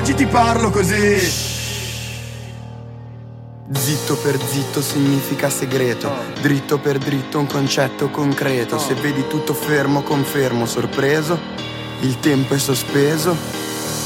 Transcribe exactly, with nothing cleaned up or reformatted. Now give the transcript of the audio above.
oggi ti parlo così. Zitto per zitto significa segreto, dritto per dritto un concetto concreto. Se vedi tutto fermo confermo sorpreso, il tempo è sospeso